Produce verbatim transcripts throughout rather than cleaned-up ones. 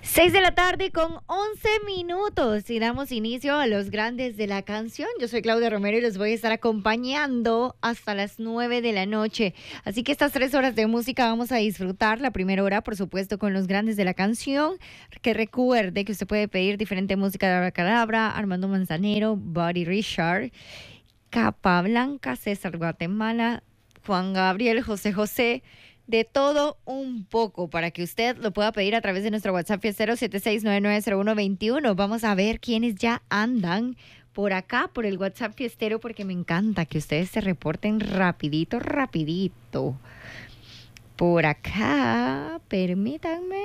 Seis de la tarde con once minutos y damos inicio a los grandes de la canción. Yo soy Claudia Romero y los voy a estar acompañando hasta las nueve de la noche. Así que estas tres horas de música vamos a disfrutar. La primera hora, por supuesto, con los grandes de la canción. Que recuerde que usted puede pedir diferente música de Abracadabra, Armando Manzanero, Buddy Richard, Capa Blanca, César Guatemala, Juan Gabriel, José José. De todo un poco para que usted lo pueda pedir a través de nuestro WhatsApp cero siete seis nueve nueve cero uno dos uno. Vamos a ver quiénes ya andan por acá, por el WhatsApp fiestero, porque me encanta que ustedes se reporten rapidito, rapidito. Por acá, permítanme.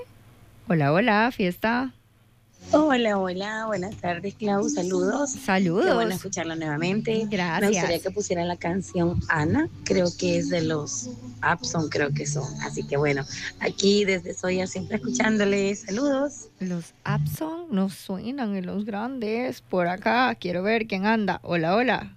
Hola, hola, fiesta. Hola, hola, buenas tardes, Clau, saludos. Saludos. Qué bueno escucharla nuevamente. Gracias. Me gustaría que pusieran la canción Ana, creo que es de los Abson, creo que son. Así que bueno, aquí desde Soya siempre escuchándoles, saludos. Los Abson no suenan en los grandes. Por acá, quiero ver quién anda. Hola, hola.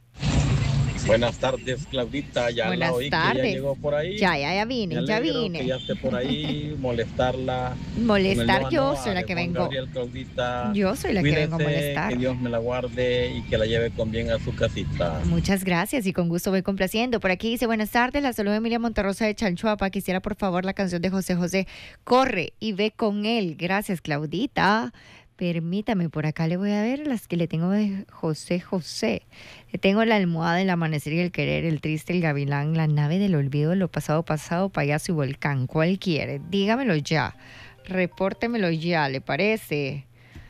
Buenas tardes, Claudita. Ya Buenas la oí tardes. que ya llegó por ahí. Ya, ya, ya vine, Me ya alegro vine. que ya esté por ahí, molestarla. Molestar, Con el yo Noa soy la de que Juan vengo. Gabriel, Claudita. Yo soy la que Cuídese, vengo a molestar. que Dios me la guarde y que la lleve con bien a su casita. Muchas gracias y con gusto voy complaciendo. Por aquí dice, buenas tardes, la saluda Emilia Monterrosa de Chalchuapa. Quisiera por favor la canción de José José, Corre y ve con él. Gracias, Claudita. Permítame, por acá le voy a ver las que le tengo de José José. Le tengo la almohada, el amanecer y el querer, el triste, el gavilán, la nave del olvido, lo pasado, pasado, payaso y volcán. ¿Cuál quiere? Dígamelo ya. Repórtemelo ya, ¿le parece?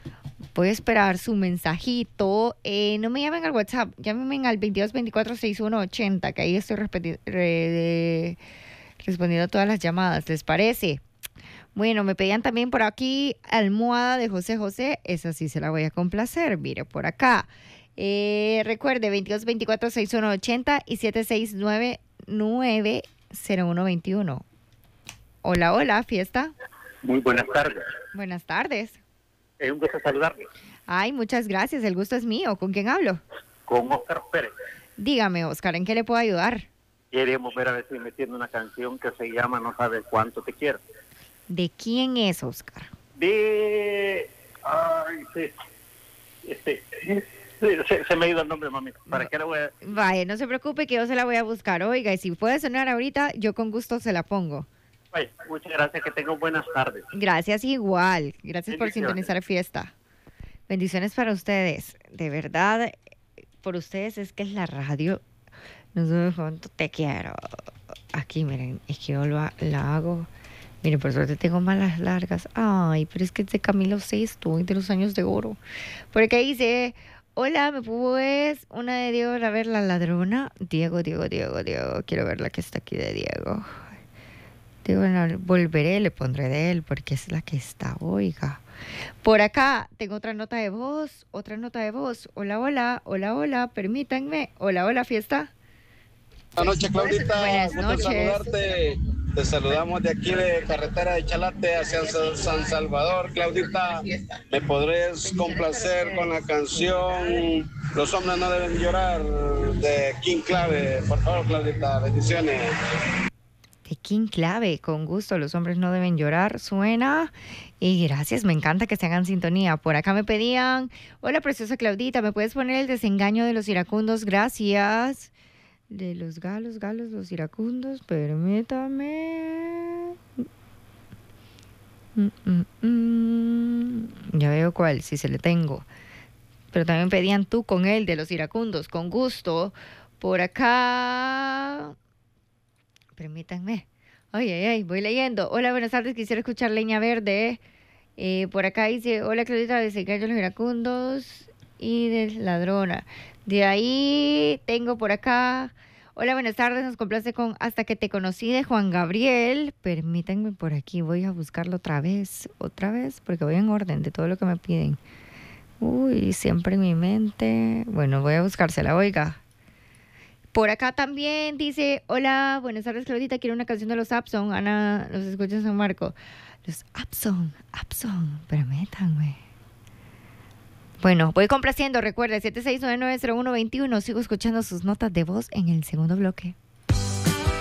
Voy a esperar su mensajito. Eh, no me llamen al WhatsApp, llámenme al veintidós veinticuatro sesenta y uno ochenta, que ahí estoy respeti- re- respondiendo a todas las llamadas. ¿Les parece? Bueno, me pedían también por aquí almohada de José José. Esa sí se la voy a complacer. Mire, por acá. Eh, recuerde, veintidós veinticuatro sesenta y uno ochenta y siete seis nueve nueve cero uno dos uno. Hola, hola, fiesta. Muy buenas tardes. Buenas tardes. Es un gusto saludarle. Ay, muchas gracias. El gusto es mío. ¿Con quién hablo? Con Óscar Pérez. Dígame, Óscar, ¿en qué le puedo ayudar? Queremos ver a ver si metiendo una canción que se llama No sabes cuánto te quiero. ¿De quién es, Óscar? De... Ay, sí. Este... Se, se me ha ido el nombre, mami. ¿Para qué la voy a...? Vaya, no se preocupe que yo se la voy a buscar. Oiga, y si puede sonar ahorita, yo con gusto se la pongo. Ay, muchas gracias, que tengan buenas tardes. Gracias igual. Gracias por Bendiciones. sintonizar Fiesta. Bendiciones para ustedes. De verdad, por ustedes es que es la radio. No sé cuánto te quiero. Aquí, miren, es que yo lo, la hago. Miren, por suerte tengo malas largas. Ay, pero es que es de Camilo Sesto y de los años de oro. Porque dice... Hola, ¿me puedes una de Diego a ver la ladrona? Diego, Diego, Diego, Diego. Quiero ver la que está aquí de Diego. Diego, no, volveré, le pondré de él porque es la que está, oiga. Por acá tengo otra nota de voz, otra nota de voz. Hola, hola, hola, hola, permítanme. Hola, hola, fiesta. Buenas noches, Claudita. Buenas Gusto noches. saludarte. Te saludamos de aquí de carretera de Chalate hacia San Salvador. Claudita, ¿me podrías complacer con la canción Los hombres no deben llorar de King Clave? Por favor, Claudita, bendiciones. De King Clave, con gusto, los hombres no deben llorar, suena. Y gracias, me encanta que se hagan sintonía. Por acá me pedían, hola preciosa Claudita, ¿me puedes poner el desengaño de los iracundos? Gracias. De los galos, galos, los iracundos, permítame. Mm, mm, mm. Ya veo cuál, si se le tengo. Pero también pedían tú con él de los iracundos, con gusto. Por acá. Permítanme. Ay, ay, ay, voy leyendo. Hola, buenas tardes, quisiera escuchar Leña Verde. Eh, por acá dice, hola Claudita, de Desengaño de los iracundos y de Ladrona. De ahí tengo por acá, hola, buenas tardes, nos complace con Hasta que te conocí de Juan Gabriel. Permítanme por aquí, voy a buscarlo otra vez, otra vez, porque voy en orden de todo lo que me piden. Uy, siempre en mi mente. Bueno, voy a buscársela, oiga. Por acá también dice, hola, buenas tardes Claudita, quiero una canción de los Abson. Ana, los escucha en San Marco. Los Abson, Abson, permítanme. Bueno, voy complaciendo, recuerda, siete seis nueve nueve cero uno dos uno. Sigo escuchando sus notas de voz en el segundo bloque.